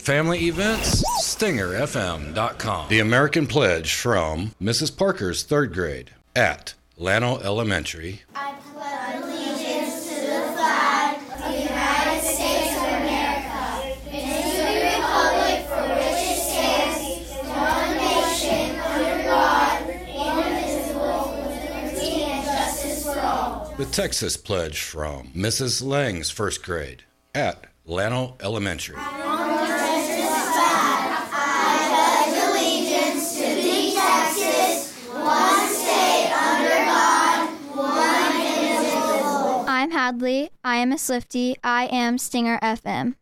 family events, StingerFM.com. The American Pledge from Mrs. Parker's third grade at Llano Elementary. I pledge allegiance to the flag of the United States of America and to the republic for which it stands, one nation, under God, indivisible, with liberty and justice for all. The Texas Pledge from Mrs. Lang's first grade at Llano Elementary. I'm Hadley. I am a Swiftie. I am Stinger FM.